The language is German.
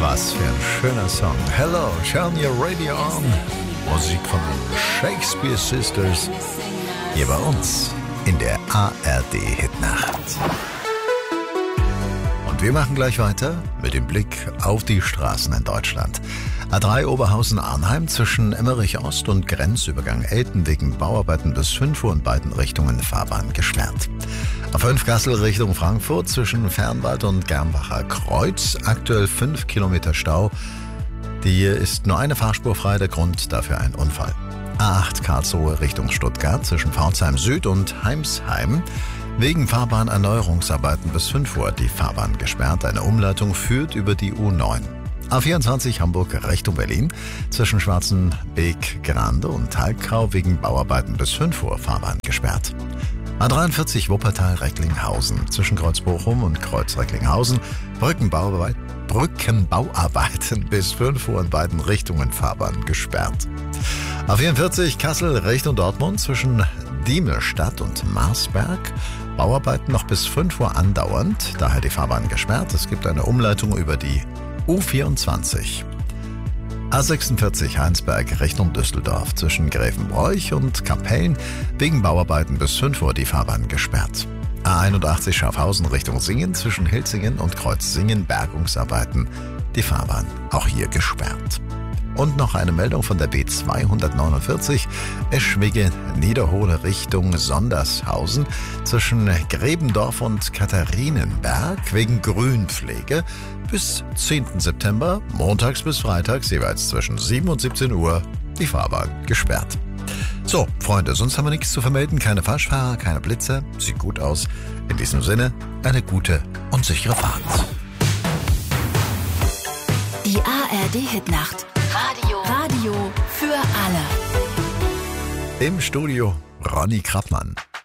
Was für ein schöner Song. Hello, turn your radio on. Musik von den Shakespeare Sisters. Hier bei uns in der ARD-Hitnacht. Und wir machen gleich weiter mit dem Blick auf die Straßen in Deutschland. A3 Oberhausen-Arnheim zwischen Emmerich Ost und Grenzübergang Elten wegen Bauarbeiten bis 5 Uhr in beiden Richtungen Fahrbahn gesperrt. A5 Kassel Richtung Frankfurt zwischen Fernwald und Germbacher Kreuz aktuell 5 Kilometer Stau. Hier ist nur eine Fahrspur frei, der Grund dafür ein Unfall. A8 Karlsruhe Richtung Stuttgart zwischen Pforzheim Süd und Heimsheim. Wegen Fahrbahnerneuerungsarbeiten bis 5 Uhr die Fahrbahn gesperrt. Eine Umleitung führt über die U9. A24 Hamburg Richtung Berlin zwischen Schwarzenbeek-Grande und Talkau wegen Bauarbeiten bis 5 Uhr Fahrbahn gesperrt. A43 Wuppertal-Recklinghausen zwischen Kreuz-Bochum und Kreuz-Recklinghausen Brückenbauarbeiten bis 5 Uhr in beiden Richtungen Fahrbahn gesperrt. A44 Kassel Richtung Dortmund zwischen Diemelstadt und Marsberg Bauarbeiten noch bis 5 Uhr andauernd, daher die Fahrbahn gesperrt. Es gibt eine Umleitung über die U24. A46 Heinsberg Richtung Düsseldorf zwischen Grevenbroich und Kapellen wegen Bauarbeiten bis 5 Uhr die Fahrbahn gesperrt. A81 Schaffhausen Richtung Singen zwischen Hilzingen und Kreuzsingen Bergungsarbeiten, die Fahrbahn auch hier gesperrt. Und noch eine Meldung von der B249 Eschwege-Niederhohle Richtung Sondershausen zwischen Grebendorf und Katharinenberg wegen Grünpflege bis 10. September, montags bis freitags, jeweils zwischen 7 und 17 Uhr, die Fahrbahn gesperrt. So, Freunde, sonst haben wir nichts zu vermelden, keine Falschfahrer, keine Blitzer, sieht gut aus. In diesem Sinne, eine gute und sichere Fahrt. Die ARD-Hitnacht. Radio für alle. Im Studio Ronny Krappmann.